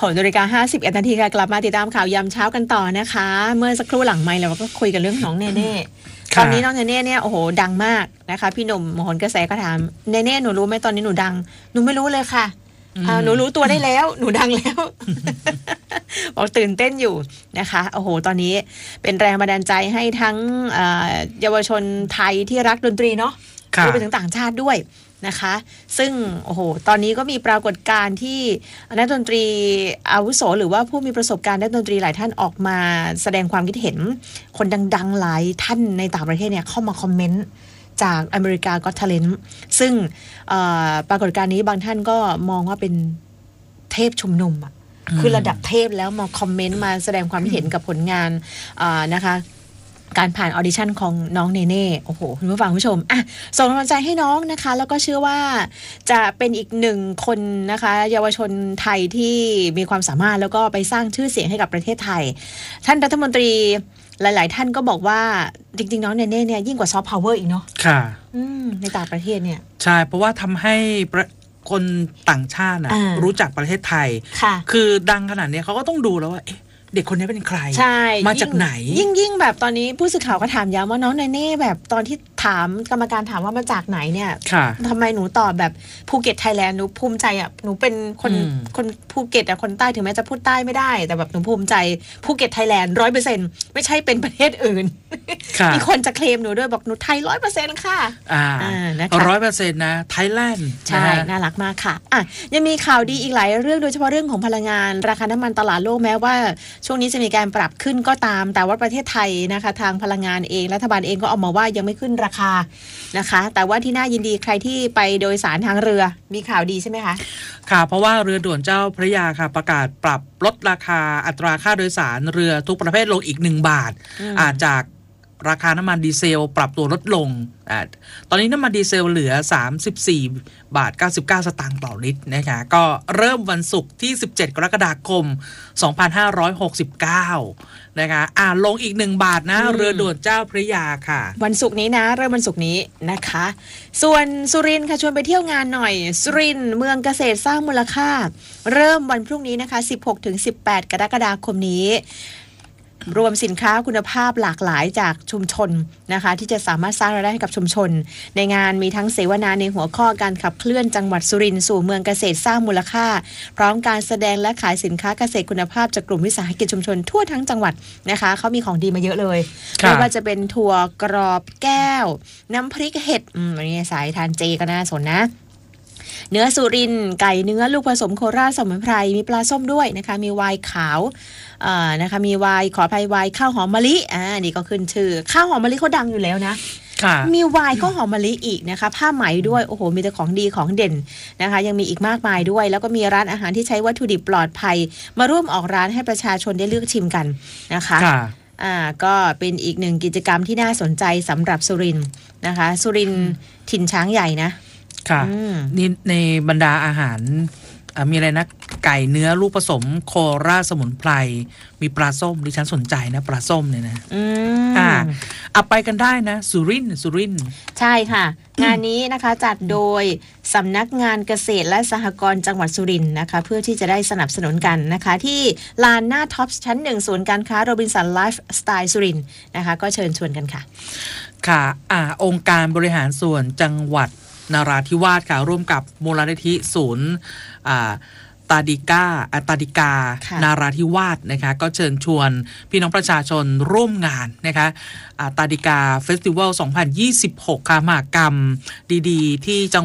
6:51 นาทีค่ะกลับมาติดตามข่าวยามเช้ากันต่อนะคะเมื่อสักครู่หลังไมค์เราก็คุยกันเรื่องน้องเนเน่ตอนนี้น้องเนเน่เนี่ยโอ้โหดังมากนะคะพี่หนุ่มโหนกระแสก็ถามเนเน่หนูรู้ไหมตอนนี้หนูดังหนูไม่รู้เลยค่ะหนูรู้ตัวได้แล้วหนูดังแล้วบอกตื่นเต้นอยู่นะคะโอ้โหตอนนี้เป็นแรงบันดาลใจให้ทั้งเยาวชนไทยที่รักดนตรีเนาะรวมไปถึงต่างชาติด้วยนะคะซึ่งโอ้โหตอนนี้ก็มีปรากฏการณ์ที่นักดนตรีอาวุโสหรือว่าผู้มีประสบการณ์ด้านดนตรีหลายท่านออกมาแสดงความคิดเห็นคนดังๆหลายท่านในต่างประเทศเนี่ยเข้ามาคอมเมนต์จากอเมริกาก็อต Talent ซึ่งปรากฏการณ์นี้บางท่านก็มองว่าเป็นเทพชุมนุมอ่ะคือระดับเทพแล้วมาคอมเมนต์มาแสดงความคิดเห็นกับผลงานนะคะการผ่านออดิชั่นของน้องเนเน่โอ้โหคุณผู้ฟังผู้ชมอ่ะส่งกำลังใจให้น้องนะคะแล้วก็เชื่อว่าจะเป็นอีกหนึ่งคนนะคะเยาวชนไทยที่มีความสามารถแล้วก็ไปสร้างชื่อเสียงให้กับประเทศไทยท่านรัฐมนตรีหลายๆท่านก็บอกว่าจริงๆน้องเนเน่เนี่ยยิ่งกว่าซอฟต์พาวเวอร์อีกเนาะค่ะในต่างประเทศเนี่ยใช่เพราะว่าทำให้คนต่างชาติรู้จักประเทศไทยคือดังขนาดนี้เขาก็ต้องดูแล้วว่าเด็กคนนี้เป็นใครมาจากไหนยิ่งแบบตอนนี้ผู้สื่อข่าวก็ถามย้ำว่าน้องเนเน่แบบตอนที่ถามกรรมการถามว่ามาจากไหนเนี่ยทำไมหนูตอบแบบภูเก็ตไทยแลนด์หนูภูมิใจอ่ะหนูเป็นคนภูเก็ตอ่ะคนใต้ถึงแม้จะพูดใต้ไม่ได้แต่แบบหนูภูมิใจภูเก็ตไทยแลนด์ 100% ไม่ใช่เป็นประเทศอื่นมีคนจะเคลมหนูด้วยบอกหนูไทย 100% ค่ะนะคะ 100% นะไทยแลนด์ใช่น่ารักมากค่ะยังมีข่าวดีอีกหลายเรื่องโดยเฉพาะเรื่องของพลังงานราคาน้ำมันตลาดโลกแม้ว่าช่วงนี้จะมีการปรับขึ้นก็ตามแต่ว่าประเทศไทยนะคะทางพลังงานเองรัฐบาลเองก็ออกมาว่ายังไม่ขึ้นราคานะคะแต่ว่าที่น่ายินดีใครที่ไปโดยสารทางเรือมีข่าวดีใช่ไหมคะค่ะเพราะว่าเรือด่วนเจ้าพระยาค่ะประกาศปรับลดราคาอัตราค่าโดยสารเรือทุกประเภทลงอีก1 บาทจากราคาน้ำมันดีเซลปรับตัวลดลงตอนนี้น้ำมันดีเซลเหลือ34.99 สตางค์ต่อลิตรนะคะก็เริ่มวันศุกร์ที่17 กรกฎาคม 2569นะคะลงอีก1 บาทนะเรือด่วนเจ้าพระยาค่ะวันศุกร์นี้นะเริ่มวันศุกร์นี้นะคะส่วนสุรินทร์ค่ะชวนไปเที่ยวงานหน่อยสุรินทร์เมืองเกษตรสร้างมูลค่าเริ่มวันพรุ่งนี้นะคะ 16-18 กรกฎาคมนี้รวมสินค้าคุณภาพหลากหลายจากชุมชนนะคะที่จะสามารถสร้างรายได้ให้กับชุมชนในงานมีทั้งเสวนาในหัวข้อการขับเคลื่อนจังหวัดสุรินทร์สู่เมืองเกษตรสร้างมูลค่าพร้อมการแสดงและขายสินค้าเกษตรคุณภาพจากกลุ่มวิสาหกิจชุมชนทั่วทั้งจังหวัดนะคะเขามีของดีมาเยอะเลยไม่ว่าจะเป็นถั่วกรอบแก้วน้ำพริกเห็ดอันนี้สายทานเจก็น่าสนนะเนื้อสุรินทร์ไก่เนื้อลูกผสมโคราชสมุนไพรมีปลาส้มด้วยนะคะมีไวน์ขาวนะคะมีไวน์ขออภัยไวน์ข้าวหอมมะลินี่ก็ขึ้นชื่อข้าวหอมมะลิเขาดังอยู่แล้วนะมีไวน์ข้าวหอมมะลิอีกนะคะผ้าไหมด้วยโอ้โหมีแต่ของดีของเด่นนะคะยังมีอีกมากมายด้วยแล้วก็มีร้านอาหารที่ใช้วัตถุดิบปลอดภัยมาร่วมออกร้านให้ประชาชนได้เลือกชิมกันนะคะก็เป็นอีกหนึ่งกิจกรรมที่น่าสนใจสำหรับสุรินทร์นะคะสุรินทร์ถิ่นช้างใหญ่นะค่ะนี่ในบรรดาอาหารมีอะไรนะไก่เนื้อลูกผสมโคราชสมุนไพรมีปลาส้มดิฉันสนใจนะปลาส้มเนี่ยนะไปกันได้นะสุรินทร์ใช่ค่ะงานนี้นะคะจัดโดยสำนักงานเกษตรและสหกรณ์จังหวัดสุรินทร์นะคะเพื่อที่จะได้สนับสนุนกันนะคะที่ลานหน้าท็อปชั้น1ศูนย์การค้าโรบินสันไลฟ์สไตล์สุรินทร์นะคะก็เชิญชวนกันค่ะค่ะองค์การบริหารส่วนจังหวัดนราธิวาสค่ะร่วมกับมูลนิธิศูนย์ตาดิกานาราธิวาสนะคะก็เชิญชวนพี่น้องประชาชนร่วมงานนะคะตาดิกาเฟสติวัล 2026 ค่ะมหกรรมดีๆที่จัง